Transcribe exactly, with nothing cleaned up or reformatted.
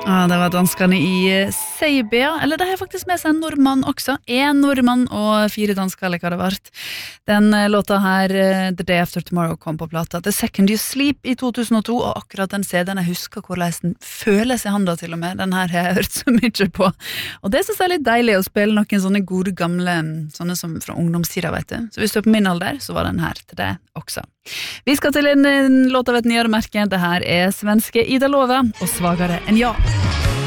Ja, det var danskene i Serbia, eller det er faktisk med seg en nordmann også, en nordmann og fire dansker, eller hva det var. Den låta her, The Day After Tomorrow, kom på plata The Second You Sleep i to tusen og to, og akkurat den C D-en, jeg husker hvordan den føles i handa til og med, den her har jeg hørt så mye på. Og det synes jeg er litt deilig å spille noen sånne gode gamle, sånne som fra ungdomstida, vet du. Så hvis du er på min alder, så var den her til det også. Vi skal til en, en låt av et nyere merke, det her er svenske Ida Lova, og Svagare enn ja.